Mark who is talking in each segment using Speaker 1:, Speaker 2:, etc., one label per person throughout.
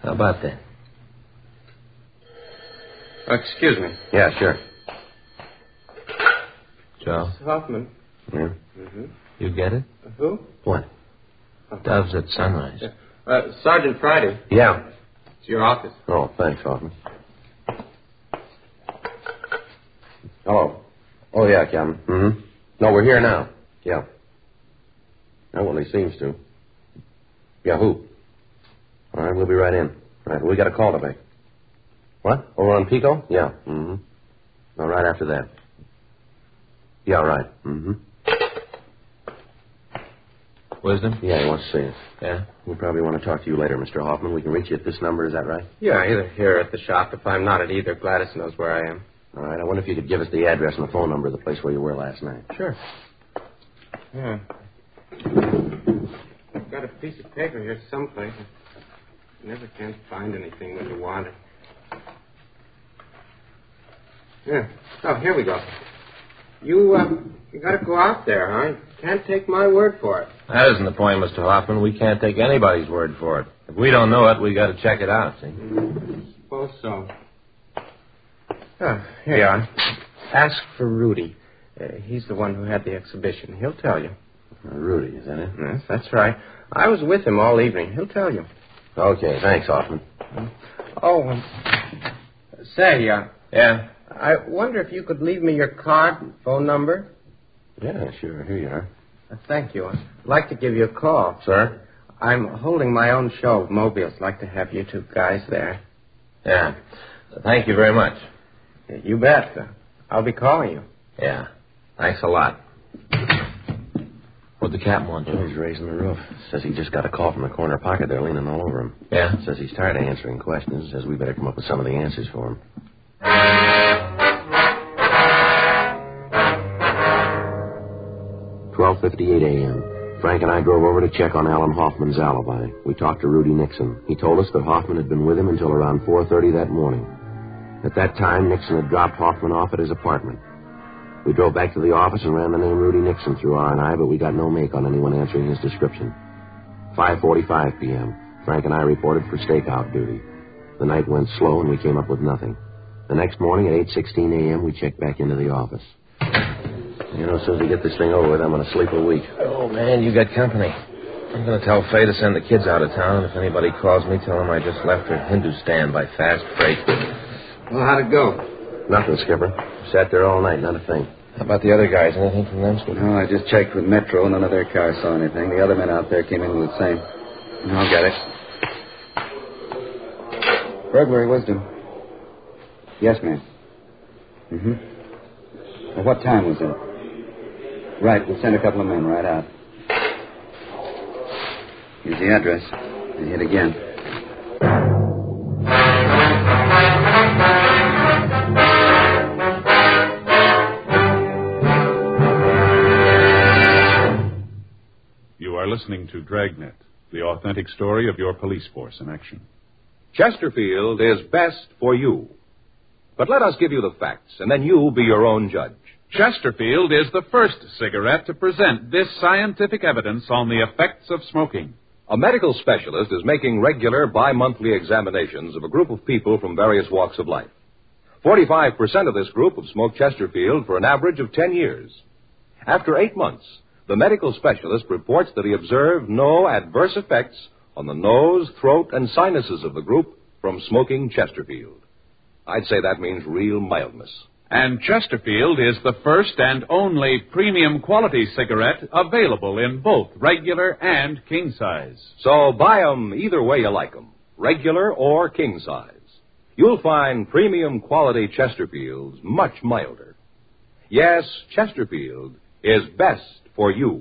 Speaker 1: How about that?
Speaker 2: Excuse me.
Speaker 3: Yeah, sure.
Speaker 1: Joe?
Speaker 2: Mrs. Hoffman.
Speaker 3: Yeah?
Speaker 2: Mm-hmm.
Speaker 1: You get it?
Speaker 2: Who?
Speaker 3: What?
Speaker 1: Doves at sunrise.
Speaker 2: Sergeant Friday.
Speaker 3: Yeah.
Speaker 2: It's your office.
Speaker 3: Oh, thanks, Hoffman. Hello. Oh, yeah, Captain. Mm-hmm. No, we're here now. Yeah. Well, he seems to. Yeah, who? All right, we'll be right in. Right, we got a call to make. What? Over on Pico? Yeah. Mm-hmm. No, right after that. Yeah, right. Mm-hmm.
Speaker 1: Wisdom?
Speaker 3: Yeah, he wants to see us.
Speaker 1: Yeah?
Speaker 3: We probably want to talk to you later, Mr. Hoffman. We can reach you at this number, is that right?
Speaker 2: Yeah, either here or at the shop. If I'm not at either, Gladys knows where I am.
Speaker 3: All right, I wonder if you could give us the address and the phone number of the place where you were last night.
Speaker 2: Sure. Yeah. I've got a piece of paper here someplace. I never can find anything when you want it. Yeah. Oh, here we go. You got to go out there, huh? You can't take my word for it.
Speaker 1: That isn't the point, Mr. Hoffman. We can't take anybody's word for it. If we don't know it, we got to check it out, see?
Speaker 2: Suppose so. Oh, here you are. Ask for Rudy. He's the one who had the exhibition. He'll tell you.
Speaker 3: Rudy, is that it?
Speaker 2: Yes, that's right. I was with him all evening. He'll tell you.
Speaker 3: Okay, thanks, Hoffman.
Speaker 2: Oh, say,
Speaker 1: Yeah?
Speaker 2: I wonder if you could leave me your card and phone number.
Speaker 3: Yeah, sure. Here you are.
Speaker 2: Thank you. I'd like to give you a call.
Speaker 3: Sir?
Speaker 2: I'm holding my own show of mobiles. I'd like to have you two guys there.
Speaker 1: Yeah. Thank you very much.
Speaker 2: You bet. I'll be calling you.
Speaker 1: Yeah. Thanks a lot. What'd the captain want, Joe?
Speaker 3: He's raising the roof. Says he just got a call from the corner pocket. They're leaning all over him.
Speaker 1: Yeah?
Speaker 3: Says he's tired of answering questions. Says we better come up with some of the answers for him. 12:58 a.m. Frank and I drove over to check on Alan Hoffman's alibi. We talked to Rudy Nixon. He told us that Hoffman had been with him until around 4:30 that morning. At that time, Nixon had dropped Hoffman off at his apartment. We drove back to the office and ran the name Rudy Nixon through R&I, but we got no make on anyone answering his description. 5:45 p.m. Frank and I reported for stakeout duty. The night went slow and we came up with nothing. The next morning at 8:16 a.m., we checked back into the office. You know, as soon as we get this thing over with, I'm going to sleep a week.
Speaker 1: Oh, man, you got company. I'm going to tell Faye to send the kids out of town. If anybody calls me, tell them I just left for Hindustan by fast freight.
Speaker 2: Well, how'd it go?
Speaker 3: Nothing, Skipper. Sat there all night, not a thing.
Speaker 1: How about the other guys? Anything from them, Skipper?
Speaker 4: No, I just checked with Metro. None of their cars saw anything. The other men out there came in with the same. I'll get it. Burglary, Wisdom. Yes, ma'am. Mm-hmm. Well, what time was it? Right, we'll send a couple of men right out. Here's the address. And hit again.
Speaker 5: You are listening to Dragnet, the authentic story of your police force in action.
Speaker 6: Chesterfield is best for you. But let us give you the facts, and then you be your own judge.
Speaker 5: Chesterfield is the first cigarette to present this scientific evidence on the effects of smoking.
Speaker 6: A medical specialist is making regular bi-monthly examinations of a group of people from various walks of life. 45% of this group have smoked Chesterfield for an average of 10 years. After 8 months, the medical specialist reports that he observed no adverse effects on the nose, throat, and sinuses of the group from smoking Chesterfield. I'd say that means real mildness.
Speaker 5: And Chesterfield is the first and only premium quality cigarette available in both regular and king size.
Speaker 6: So buy 'em either way you like 'em, regular or king size. You'll find premium quality Chesterfields much milder. Yes, Chesterfield is best for you.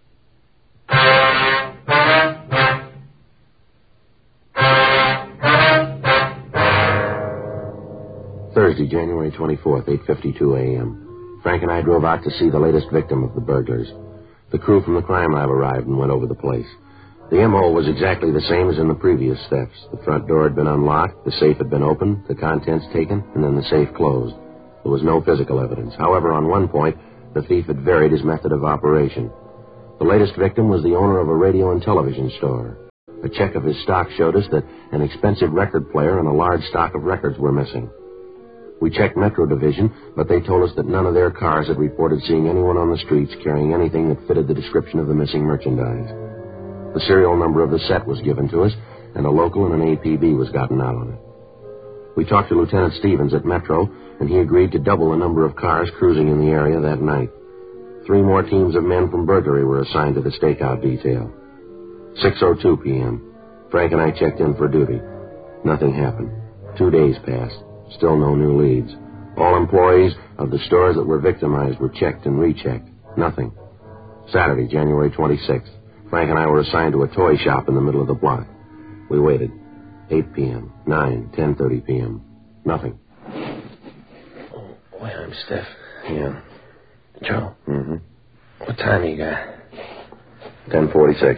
Speaker 3: Thursday, January 24th, 8:52 a.m. Frank and I drove out to see the latest victim of the burglars. The crew from the crime lab arrived and went over the place. The M.O. was exactly the same as in the previous thefts. The front door had been unlocked, the safe had been opened, the contents taken, and then the safe closed. There was no physical evidence. However, on one point, the thief had varied his method of operation. The latest victim was the owner of a radio and television store. A check of his stock showed us that an expensive record player and a large stock of records were missing. We checked Metro Division, but they told us that none of their cars had reported seeing anyone on the streets carrying anything that fitted the description of the missing merchandise. The serial number of the set was given to us, and a local and an APB was gotten out on it. We talked to Lieutenant Stevens at Metro, and he agreed to double the number of cars cruising in the area that night. 3 more teams of men from burglary were assigned to the stakeout detail. 6:02 p.m. Frank and I checked in for duty. Nothing happened. 2 days passed. Still no new leads. All employees of the stores that were victimized were checked and rechecked. Nothing. Saturday, January 26th. Frank and I were assigned to a toy shop in the middle of the block. We waited. 8 p.m., 9, 10:30 p.m. Nothing.
Speaker 1: Oh, boy, I'm stiff.
Speaker 3: Yeah.
Speaker 1: Joe?
Speaker 3: Mm-hmm.
Speaker 1: What time you got?
Speaker 3: 10:46.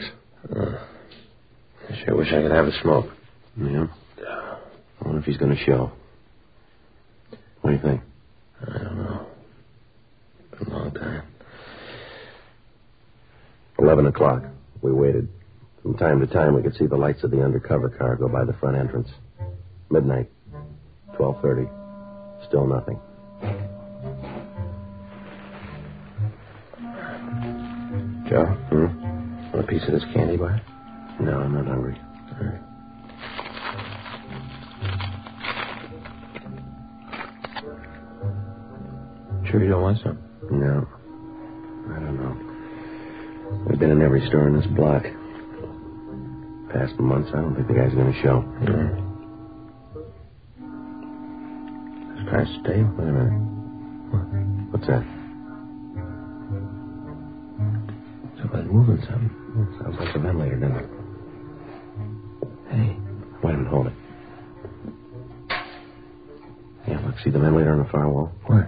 Speaker 1: I sure wish I could have a smoke.
Speaker 3: Yeah. I wonder if he's going to show. What do you think?
Speaker 1: I don't know. Been a long time.
Speaker 3: 11 o'clock. We waited. From time to time, we could see the lights of the undercover car go by the front entrance. Midnight. 12:30. Still nothing.
Speaker 1: Joe?
Speaker 3: Hmm?
Speaker 1: Want a piece of this candy bar?
Speaker 3: No, I'm not hungry.
Speaker 1: All right. Sure you don't want some?
Speaker 3: No. I don't know. We've been in every store in this block. Past months, I don't think the guy's going to show.
Speaker 1: This car's stale. Wait a minute.
Speaker 3: What's that?
Speaker 1: Somebody's moving something.
Speaker 3: Sounds like the ventilator, doesn't it?
Speaker 1: Hey.
Speaker 3: Wait a minute, hold it. Yeah, look, see the ventilator on the far wall?
Speaker 1: Where?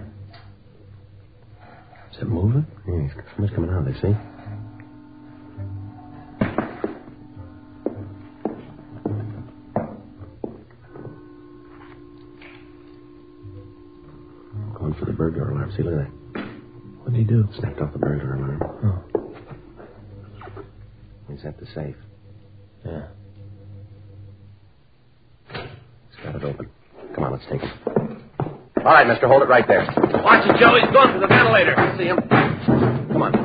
Speaker 1: Is it moving?
Speaker 3: Yeah, somebody's coming out, they see? Going for the burglar alarm. See, look at that.
Speaker 1: What did he do?
Speaker 3: Snapped off the burglar alarm.
Speaker 1: Oh.
Speaker 3: He's at the safe.
Speaker 1: Yeah.
Speaker 3: He's got it open. Come on, let's take it.
Speaker 6: All right, mister, hold it right there.
Speaker 1: Watch it, Joe. He's going for the ventilator.
Speaker 6: See him? Come on.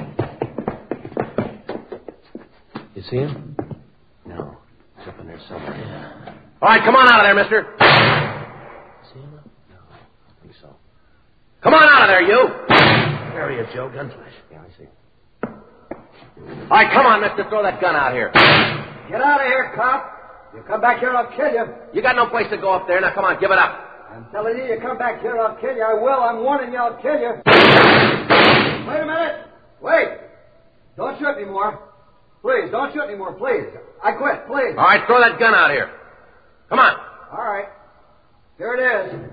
Speaker 1: You see him?
Speaker 3: No. He's up in there somewhere.
Speaker 1: Yeah.
Speaker 6: All right, come on out of there, mister.
Speaker 1: See him?
Speaker 3: No, I think so.
Speaker 6: Come on out of there, you.
Speaker 1: There he is, Joe. Gun flash.
Speaker 3: Yeah, I see.
Speaker 6: All right, come on, mister. Throw that gun out here.
Speaker 2: Get out of here, cop. You come back here, I'll kill you.
Speaker 6: You got no place to go up there. Now, come on, give it up.
Speaker 2: I'm telling you, you come back here, I'll kill you. I will. I'm warning you, I'll kill you. Wait a minute. Wait. Don't shoot anymore. Please, don't shoot anymore, please. I quit, please.
Speaker 6: All right, throw that gun out here. Come on.
Speaker 2: All right. Here it is.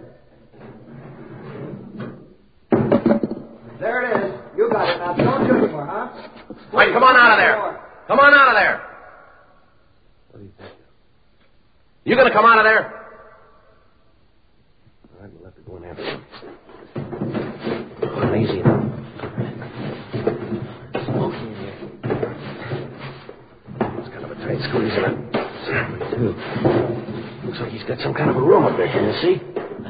Speaker 2: There it is. You got it. Now, don't shoot anymore, huh?
Speaker 6: All right, come on out of there. Come on out of there.
Speaker 3: What do you think?
Speaker 6: You gonna come out of there?
Speaker 3: All right, we'll have to go in after him. Oh, easy now.
Speaker 1: Smoky in here.
Speaker 3: It's kind of a tight squeeze in it. Certainly, too. Looks like he's got some kind of a room up there, can you see?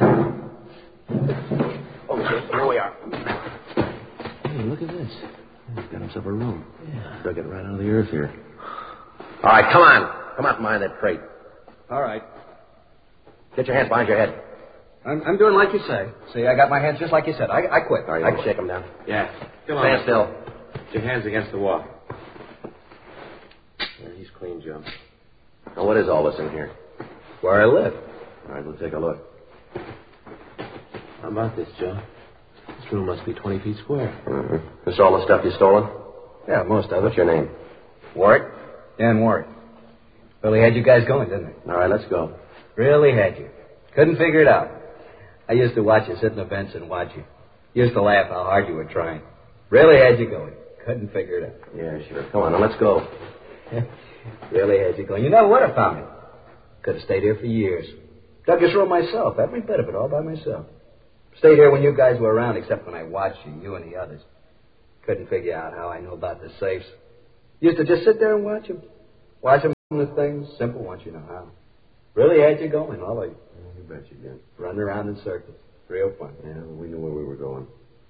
Speaker 3: Okay, here we are.
Speaker 1: Hey, look at this.
Speaker 3: He's got himself a room.
Speaker 1: Yeah.
Speaker 3: Dug it right out of the earth here.
Speaker 6: All right, come on. Come out from behind that crate.
Speaker 2: All right.
Speaker 6: Get your hands behind your head.
Speaker 2: I'm doing like you say. See, I got my hands just like you said. I quit.
Speaker 6: All right, I can shake them down.
Speaker 3: Yeah.
Speaker 6: Stand still.
Speaker 3: Put your hands against the wall. Yeah, he's clean, Joe.
Speaker 6: Now, what is all this in here?
Speaker 3: Where I live. All right, we'll take a look.
Speaker 1: How about this, Joe? This room must be 20 feet square.
Speaker 6: Mm-hmm. This all the stuff you stolen?
Speaker 2: Yeah, most of it.
Speaker 6: What's your name? Warwick?
Speaker 2: Dan Warwick. Really had you guys going, didn't it?
Speaker 3: All right, let's go.
Speaker 2: Really had you. Couldn't figure it out. I used to watch you sit in the bench and watch you. Used to laugh how hard you were trying. Really had you going. Couldn't figure it out.
Speaker 3: Yeah, sure. Come on, now let's go.
Speaker 2: Really had you going. You know what I found me? Could have stayed here for years. Dug this room myself. Every bit of it, all by myself. Stayed here when you guys were around, except when I watched you and the others. Couldn't figure out how I knew about the safes. Used to just sit there and watch them. Watch them The thing's simple once you know how. Really had you going, all of you.
Speaker 3: You bet you did.
Speaker 2: Running around in circles. Real fun.
Speaker 3: Yeah, we knew where we were going.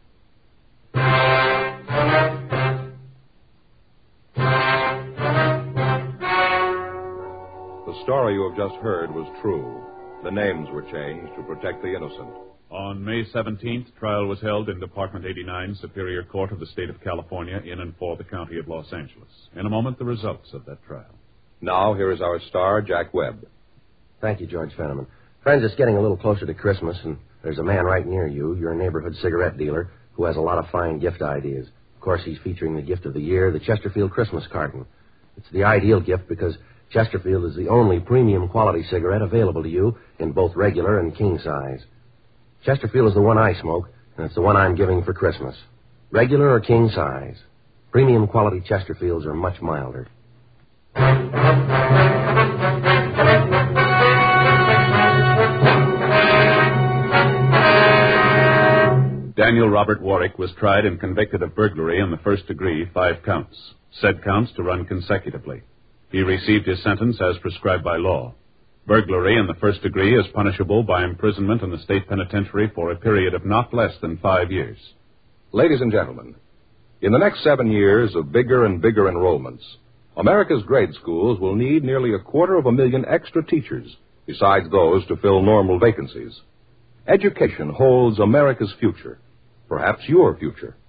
Speaker 6: The story you have just heard was true. The names were changed to protect the innocent.
Speaker 5: On May 17th, trial was held in Department 89, Superior Court of the State of California, in and for the County of Los Angeles. In a moment, the results of that trial.
Speaker 6: Now, here is our star, Jack Webb.
Speaker 3: Thank you, George Fenneman. Friends, it's getting a little closer to Christmas, and there's a man right near you, your neighborhood cigarette dealer, who has a lot of fine gift ideas. Of course, he's featuring the gift of the year, the Chesterfield Christmas carton. It's the ideal gift because Chesterfield is the only premium quality cigarette available to you in both regular and king size. Chesterfield is the one I smoke, and it's the one I'm giving for Christmas. Regular or king size. Premium quality Chesterfields are much milder.
Speaker 5: Daniel Robert Warwick was tried and convicted of burglary in the first degree, 5 counts. Said counts to run consecutively. He received his sentence as prescribed by law. Burglary in the first degree is punishable by imprisonment in the state penitentiary for a period of not less than 5 years.
Speaker 6: Ladies and gentlemen, in the next 7 years of bigger and bigger enrollments, America's grade schools will need nearly 250,000 extra teachers, besides those to fill normal vacancies. Education holds America's future, perhaps your future.